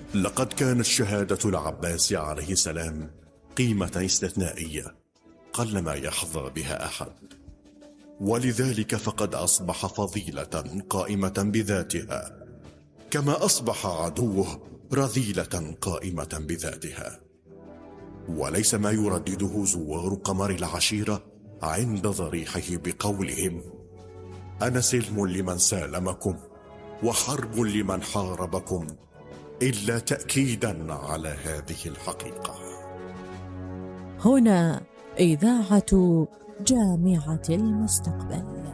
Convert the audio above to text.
لقد كانت شهادة العباس عليه السلام قيمة استثنائية قلما يحظى بها أحد، ولذلك فقد أصبح فضيلة قائمة بذاتها، كما أصبح عدوه رذيلة قائمة بذاتها. وليس ما يردده زوار قمر العشيرة عند ضريحه بقولهم: أنا سلم لمن سالمكم وحرب لمن حاربكم، إلا تأكيدا على هذه الحقيقة. هنا إذاعة جامعة المستقبل.